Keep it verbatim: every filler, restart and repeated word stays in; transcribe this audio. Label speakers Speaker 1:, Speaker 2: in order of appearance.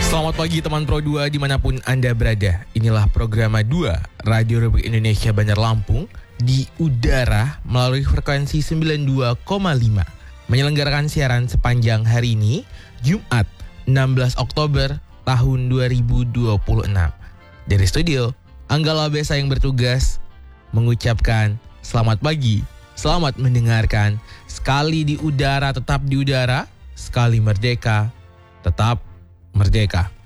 Speaker 1: Selamat pagi teman Pro dua dimanapun Anda berada. Inilah program dua Radio Republik Indonesia Bandar Lampung di udara melalui frekuensi sembilan puluh dua koma lima. Menyelenggarakan siaran sepanjang hari ini, Jumat enam belas Oktober tahun dua ribu dua puluh enam. Dari studio, Anggala Besa yang bertugas mengucapkan selamat pagi, selamat mendengarkan. Sekali di udara tetap di udara, sekali merdeka tetap merdeka.